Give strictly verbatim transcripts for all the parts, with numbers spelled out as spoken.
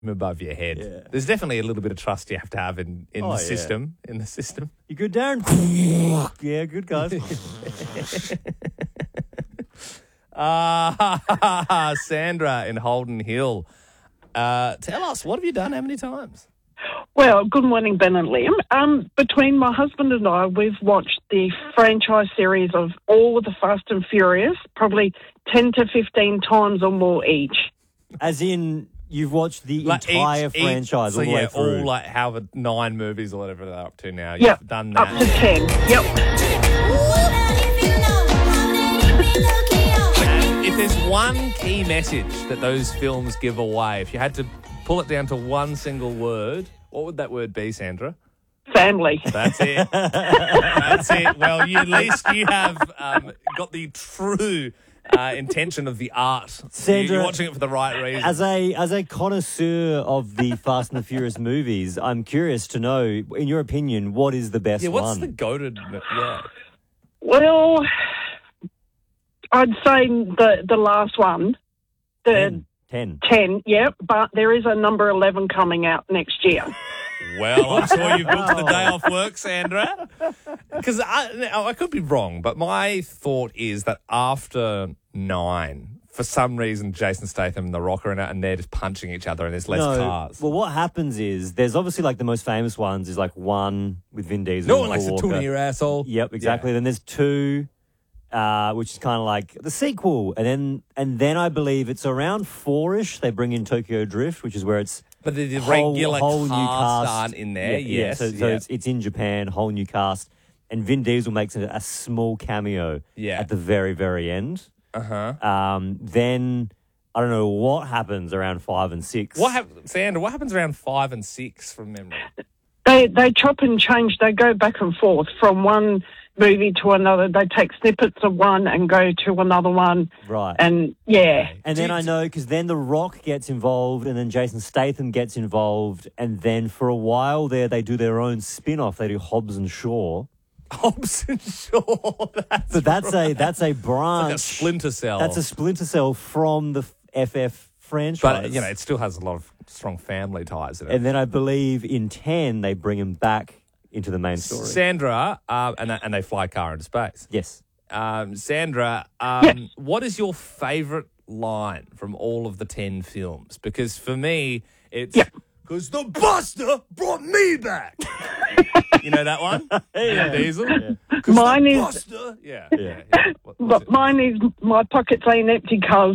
above your head. Yeah. There's definitely a little bit of trust you have to have in, in Oh, the yeah. system. In the system. You good, Darren? Yeah, good, guys. Ah, Sandra in Holden Hill. Uh, tell us, what have you done how many times? Well, good morning, Ben and Liam. Um, between my husband and I, we've watched the franchise series of all of the Fast and Furious, probably ten to fifteen times or more each. As in, you've watched the Like entire each- each- franchise so all the yeah, way through. all like however nine movies or whatever they're up to now. You've Yep, done up to that. ten. Yep. And if there's one key message that those films give away, if you had to pull it down to one single word, what would that word be, Sandra? Family. That's it. That's it. Well, you, at least you have um, got the true uh, intention of the art. Sandra, You're watching it for the right reason. As a as a connoisseur of the Fast and the Furious movies, I'm curious to know, in your opinion, what is the best yeah, what's one? the goated? Yeah. Well, I'd say the, the last one, the Ten. Ten. ten, yep, but there is a number eleven coming out next year. Well, I'm sure you've booked the day off work, Sandra. Because I, now, I could be wrong, but my thought is that after nine, for some reason, Jason Statham and The Rock are in it, and they're just punching each other, and there's less no, cars. well, what happens is there's obviously like the most famous ones is like one with Vin Diesel. no and one likes Paul to tune Walker. your asshole. Yep, exactly. Yeah. Then there's two, uh, which is kind of like the sequel, and then and then I believe it's around four-ish. They bring in Tokyo Drift, which is where it's But the, the whole, regular whole new cast cast aren't in there. Yeah, yes. yeah. So, so yeah. it's it's in Japan, whole new cast, and Vin Diesel makes a, a small cameo Yeah. at the very very end. uh-huh. Um, then I don't know what happens around five and six. What happens, Sandra, what happens around five and six from memory? They they chop and change. They go back and forth from one movie to another. They take snippets of one and go to another one. Right. And yeah, And then I know because then The Rock gets involved, and then Jason Statham gets involved, and then for a while there they do their own spin-off. They do Hobbs and Shaw, Hobbs and Shaw. That's but that's right. a that's a branch. like a Splinter Cell. That's a Splinter Cell from the F F franchise. But, you know, it still has a lot of strong family ties in it. and then I believe in ten they bring him back into the main story. Sandra, uh, and, and they fly a car into space. yes. Um, Sandra, um, Yes. what is your favourite line from all of the ten films? Because for me, it's Yeah. because the Buster brought me back. You know that one? Yeah. Vin Diesel. 'Cause Mine the is- Buster. Yeah. yeah. yeah. What- what's but it? mine is my pockets ain't empty, cuz.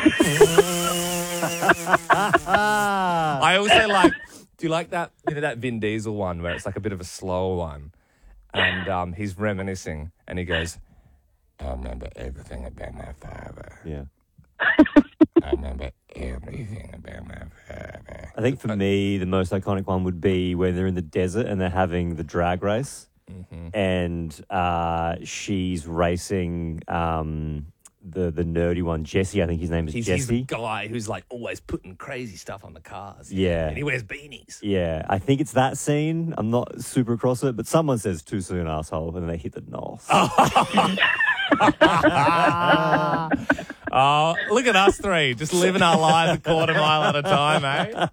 Ah. I also like. Do you like that? You know that Vin Diesel one where it's like a bit of a slower one, and um, he's reminiscing, and he goes, "I remember everything about my father. yeah. I remember everything about my father." I think for me, the most iconic one would be when they're in the desert and they're having the drag race, and uh, she's racing um, the the nerdy one, Jesse. I think his name is He's, he's the Jesse. guy who's like always putting crazy stuff on the cars. Yeah. And he wears beanies. Yeah, I think it's that scene. I'm not super across it, but someone says too soon, asshole, and then they hit the nos. Oh, look at us three, just living our lives a quarter mile at a time, eh?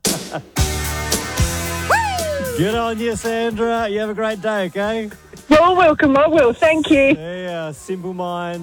Good on you, Sandra. You have a great day, okay? You're welcome, I will. Thank you. Yeah, simple mind.